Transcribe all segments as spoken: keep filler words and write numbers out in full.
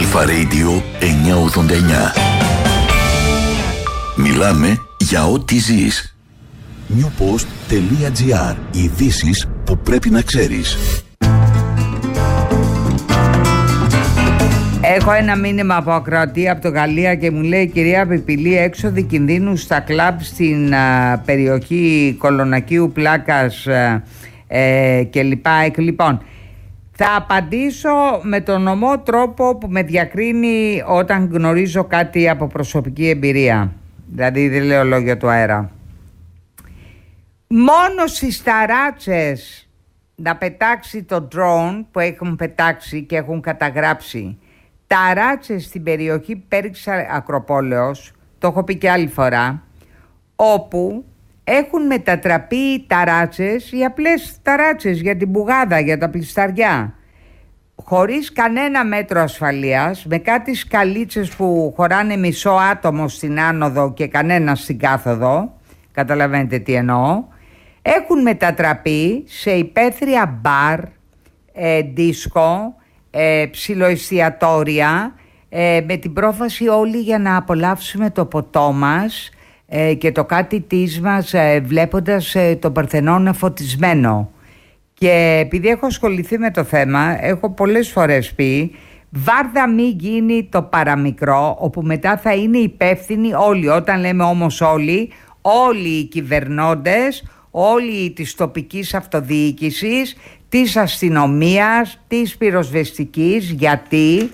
Αλφα Radio εννιακόσια ογδόντα εννιά. Μιλάμε για ό,τι ζεις. newpost.gr. Ειδήσεις που πρέπει να ξέρεις. Έχω ένα μήνυμα από ακροατή από το Γαλλία και μου λέει: κυρία Πιπηλή, έξοδοι κινδύνου στα κλαμπ στην α, περιοχή Κολονακίου, Πλάκας ε, και λοιπά. Λοιπόν, θα απαντήσω με τον νομό τρόπο που με διακρίνει όταν γνωρίζω κάτι από προσωπική εμπειρία. Δηλαδή δεν λέω λόγια του αέρα. Μόνο στις ταράτσες να πετάξει το drone που έχουν πετάξει και έχουν καταγράψει ταράτσες στην περιοχή Πέριξ Ακροπόλεως, το έχω πει και άλλη φορά, όπου έχουν μετατραπεί οι ταράτσες, οι απλές ταράτσες για την μπουγάδα, για τα πλισταριά, χωρίς κανένα μέτρο ασφαλείας, με κάτι σκαλίτσες που χωράνε μισό άτομο στην άνοδο και κανένα στην κάθοδο, καταλαβαίνετε τι εννοώ, έχουν μετατραπεί σε υπαίθρια μπαρ, ε, δίσκο, ε, ψιλοεστιατόρια, ε, με την πρόφαση όλοι για να απολαύσουμε το ποτό μας ε, και το κάτι της μας ε, βλέποντας ε, το Παρθενώνα φωτισμένο. Και επειδή έχω ασχοληθεί με το θέμα, έχω πολλές φορές πει, βάρδα μη γίνει το παραμικρό, όπου μετά θα είναι υπεύθυνοι όλοι. Όταν λέμε όμως όλοι, όλοι οι κυβερνώντες, όλοι της τοπικής αυτοδιοίκησης, της αστυνομίας, της πυροσβεστικής. Γιατί,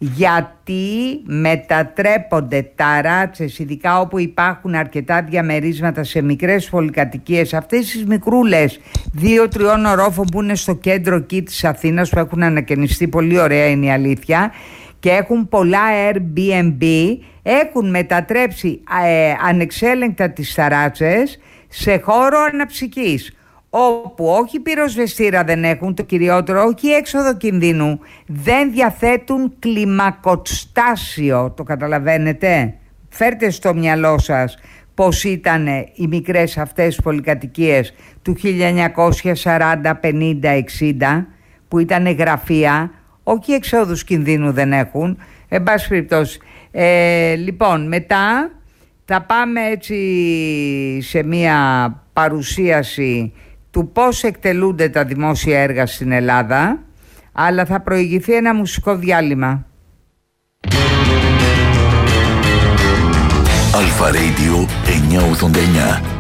γιατί μετατρέπονται ταράτσες, ειδικά όπου υπάρχουν αρκετά διαμερίσματα σε μικρές πολυκατοικίες, αυτές τις μικρούλες δύο-τριών ορόφων που είναι στο κέντρο εκεί της Αθήνας, που έχουν ανακαινιστεί πολύ ωραία, είναι η αλήθεια, και έχουν πολλά Airbnb, έχουν μετατρέψει ε, ανεξέλεγκτα τις ταράτσες σε χώρο αναψυκής, όπου όχι πυροσβεστήρα δεν έχουν, το κυριότερο, όχι έξοδο κινδύνου, δεν διαθέτουν κλιμακοστάσιο. Το καταλαβαίνετε? Φέρτε στο μυαλό σας πως ήταν οι μικρές αυτές πολυκατοικίες του χίλια εννιακόσια σαράντα, πενήντα, εξήντα, που ήταν γραφεία, όχι εξόδους κινδύνου δεν έχουν. Εν πάση περιπτώσει, ε, λοιπόν, μετά θα πάμε έτσι σε μία παρουσίαση του πώς εκτελούνται τα δημόσια έργα στην Ελλάδα, αλλά θα προηγηθεί ένα μουσικό διάλειμμα. Αλφα Radio εννιακόσια ογδόντα εννιά.